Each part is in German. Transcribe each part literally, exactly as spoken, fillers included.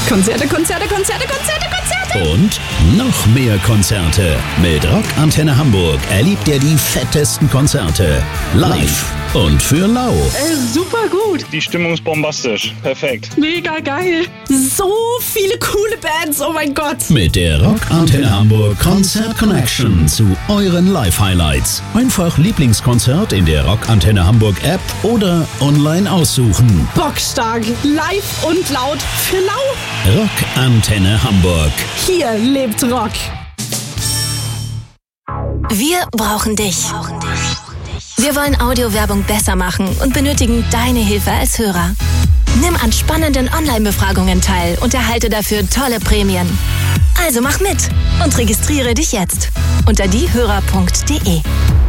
Konzerte, Konzerte, Konzerte, Konzerte, Konzerte. Und noch mehr Konzerte. Mit Rock Antenne Hamburg erlebt ihr die fettesten Konzerte. Live und für lau. Äh, super gut. Die Stimmung ist bombastisch. Perfekt. Mega geil. So viele coole Bands. Oh mein Gott. Mit der Rock Antenne Hamburg Konzert Connection zu euren Live-Highlights. Einfach Lieblingskonzert in der Rock Antenne Hamburg App oder online aussuchen. Bockstark. Live und laut für lau. Rock Antenne Hamburg. Hier lebt Rock. Wir brauchen dich. Wir wollen Audiowerbung besser machen und benötigen deine Hilfe als Hörer. Nimm an spannenden Online-Befragungen teil und erhalte dafür tolle Prämien. Also mach mit und registriere dich jetzt unter diehörer punkt de.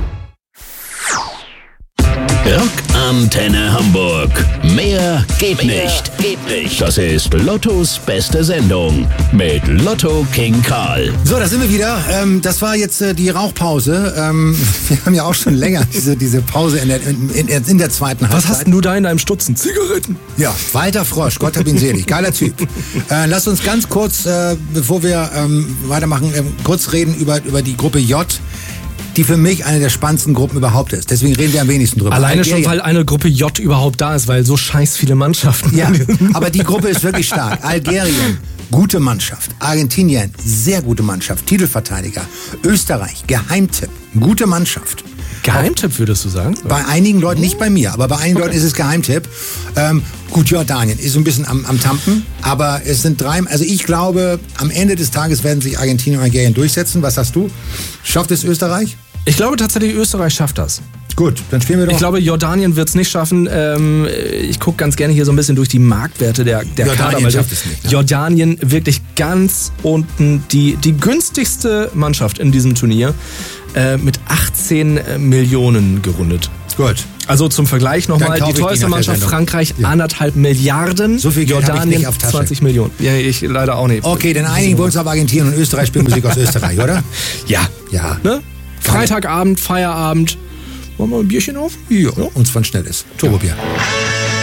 Rock Antenne Hamburg. Mehr geht Mehr nicht. Geht nicht. Das ist Lottos beste Sendung mit Lotto King Karl. So, da sind wir wieder. Ähm, das war jetzt äh, die Rauchpause. Ähm, wir haben ja auch schon länger diese, diese Pause in der, in, in, in der zweiten Halbzeit. Was hast denn du da in deinem Stutzen? Zigaretten? Ja, Walter Frosch, Gott hab ihn selig. Geiler Typ. Äh, lass uns ganz kurz, äh, bevor wir ähm, weitermachen, ähm, kurz reden über, über die Gruppe J, die für mich eine der spannendsten Gruppen überhaupt ist. Deswegen reden wir am wenigsten drüber. Alleine Algerien. schon, weil eine Gruppe J überhaupt da ist, weil so scheiß viele Mannschaften. Ja, aber die Gruppe ist wirklich stark. Algerien, gute Mannschaft. Argentinien, sehr gute Mannschaft. Titelverteidiger. Österreich, Geheimtipp, gute Mannschaft. Geheimtipp würdest du sagen? Bei einigen Leuten, nicht bei mir, aber bei einigen okay. Leuten ist es Geheimtipp. Ähm, gut, Jordanien ist so ein bisschen am, am Tampen, aber es sind drei, also ich glaube, am Ende des Tages werden sich Argentinien und Algerien durchsetzen. Was hast du? Schafft es Österreich? Ich glaube tatsächlich, Österreich schafft das. Gut, dann spielen wir doch. Ich glaube, Jordanien wird es nicht schaffen. Ähm, ich gucke ganz gerne hier so ein bisschen durch die Marktwerte der, der Jordanien Kader. schafft es nicht. Ne? Jordanien wirklich ganz unten die, die günstigste Mannschaft in diesem Turnier äh, mit achtzehn Millionen gerundet. Gut. Also zum Vergleich nochmal, die teuerste die Mannschaft Frankreich ja. anderthalb Milliarden, so viel Geld Jordanien ich nicht auf Tasche. zwanzig Millionen. Ja, ich leider auch nicht. Okay, dann einigen wir uns auf Argentinien und Österreich spielen Musik aus Österreich, oder? Ja. Ja. Ne? Freitagabend, Feierabend. Machen wir ein Bierchen auf? Ja, uns wann schnell ist. Turbobier. Ja.